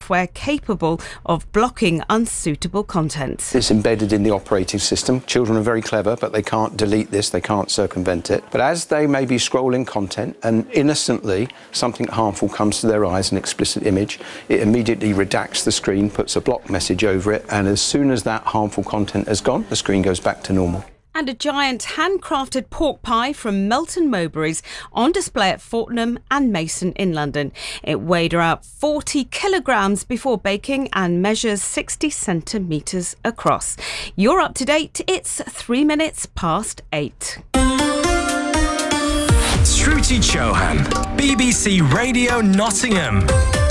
software capable of blocking unsuitable content. It's embedded in the operating system. Children are very clever, but they can't delete this, they can't circumvent it. But as they may be scrolling content and innocently something harmful comes to their eyes, an explicit image, it immediately redacts the screen, puts a block message over it, and as soon as that harmful content has gone, the screen goes back to normal. And a giant handcrafted pork pie from Melton Mowbrays on display at Fortnum and Mason in London. It weighed about 40 kilograms before baking and measures 60 centimetres across. You're up to date. It's 3 minutes past 8. Shruti Chauhan, BBC Radio Nottingham.